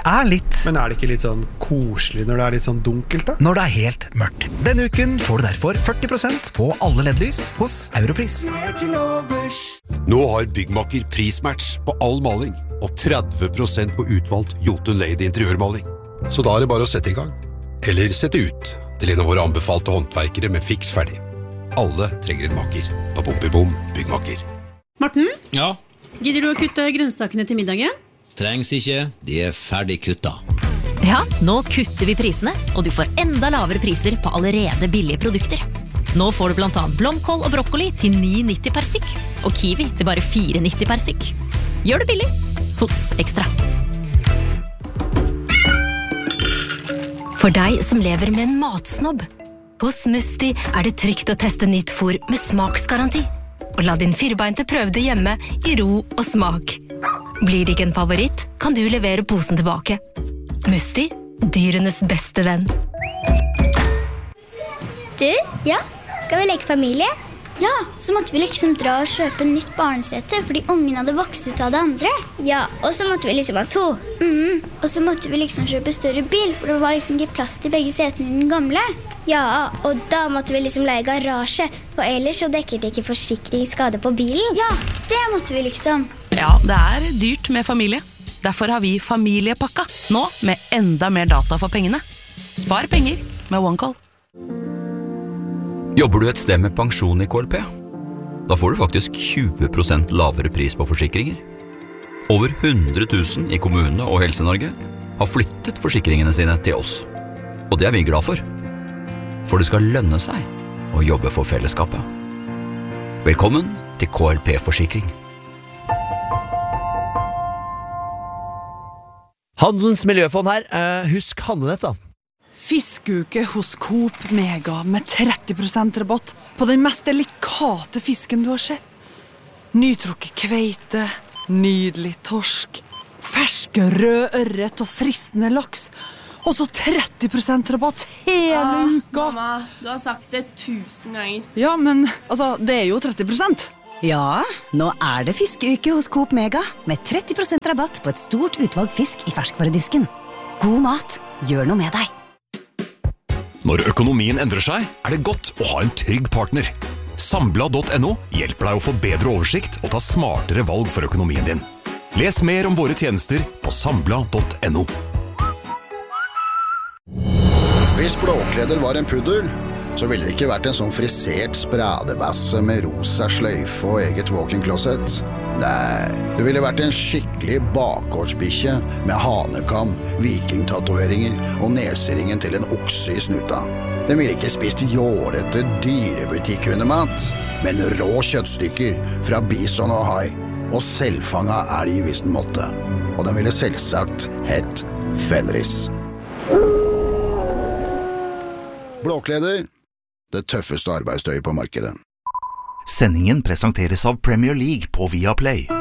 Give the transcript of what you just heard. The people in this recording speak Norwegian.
litt. Men det ikke litt sånn koselig når det litt sånn dunkelt da? Når det helt mørkt. Denne uken får du derfor 40% på alle LED-lys hos Europris. Nå har Byggmakker prismatch på all maling og 30% på utvalgt Jotun Lady interiørmaling. Så da det bare å sette i gang. Eller sette ut til en av våre anbefalte håndverkere med fiks ferdig. Alle trenger en makker på Bompibom Byggmakker. Morten? Ja? Gidder du å kutte grønnsakene til middagen? Trengs ikke, de ferdig kutta. Ja, nå kutter vi prisene, og du får enda lavere priser på allerede billige produkter. Nå får du blant annet blomkål og brokkoli til 9,90 per stykk, og kiwi til bare 4,90 per stykk. Gjør det billig hos Ekstra. For deg som lever med en matsnobb. Hos Musti det trygt å teste nytt fôr med smaksgaranti. Og la din firbeinte prøve det hjemme i ro og smak. Blir det ikke en favoritt, kan du levere posen tilbake. Musti, dyrenes beste venn. Du, ja, skal vi leke familie? Ja, så måtte vi liksom dra og kjøpe nytt barnesete, fordi ungen hadde vokst ut av det andre. Ja, og så måtte vi liksom ha 2. Og så måtte vi liksom kjøpe større bil, for det var liksom ikke plass til begge setene i den gamle. Ja, og da måtte vi liksom leie garasje, for ellers så dekker det ikke forsikringsskade på bilen. Ja, det måtte vi liksom. Ja, det dyrt med familie. Derfor har vi familiepakka, nå med enda mer data for pengene. Spar penger med OneCall. Jobber du et sted med pensjon i KLP? Da får du faktisk 20% lavere pris på forsikringer. Over 100 000 i kommunene og Helse-Norge har flyttet forsikringene sine til oss. Og det vi glad for. For det skal lønne seg å jobbe for fellesskapet. Velkommen til KLP-forsikring. Handelens miljøfond her. Husk handlenett da. Fiskeuke hos Coop Mega med 30% rabatt på den mest delikate fisken du har sett. Nytrukket kveite, nydelig torsk, ferske rød ørret og fristende laks. Og så 30% rabatt hele uka. Mamma, du har sagt det 1000 ganger. Ja, men altså, det jo 30%. Ja, nå det fiskeuke hos Coop Mega med 30% rabatt på et stort utvalg fisk i ferskvaredisken. God mat, gjør noe med deg. Når økonomien endrer seg, det godt å ha en trygg partner. Sambla.no hjelper deg å få bedre oversikt og ta smartere valg for økonomien din. Les mer om våre tjenester på sambla.no. Hvis Blåkleder var en puddel, så ville det ikke vært en sånn frisert spradebasse med rosa sløyfe og eget walk-in-closet. Nei, det ville vært en skikkelig bakgårdsbikkje med hanekam, vikingtatoveringer og neseringen til en okse i snuta. Den ville ikke spist jårete dyrebutikkhundemat, men rå kjøttstykker fra bison og hai, og selvfanga elg hvis den måtte. Og den ville selvsagt hett Fenris. Blåkleder, det tøffeste arbeidstøyet på markedet. Sendingen presenteres av Premier League på Viaplay.